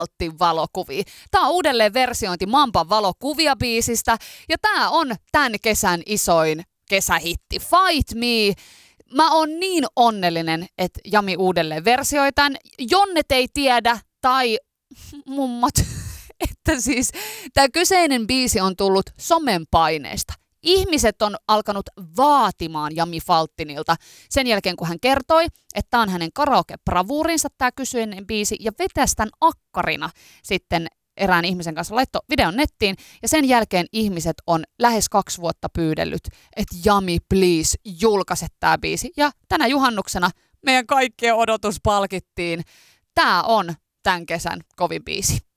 Faltin valokuvia. Tää on uudelleen versiointi Mampan valokuvia biisistä ja tää on tämän kesän isoin kesähitti. Fight Me. Mä oon niin onnellinen, että Jami uudelleen versioi tän. Jonnet ei tiedä tai mummat, että siis tää kyseinen biisi on tullut somen paineesta. Ihmiset on alkanut vaatimaan Jami Faltinilta sen jälkeen, kun hän kertoi, että tämä on hänen karaoke-bravuurinsa tämä kyseinen biisi ja vetäisi tämän akkarina sitten erään ihmisen kanssa, laittoi videon nettiin ja sen jälkeen ihmiset on lähes 2 vuotta pyydellyt, että Jami please julkaise tämä biisi ja tänä juhannuksena meidän kaikkien odotus palkittiin. Tämä on tämän kesän kovin biisi.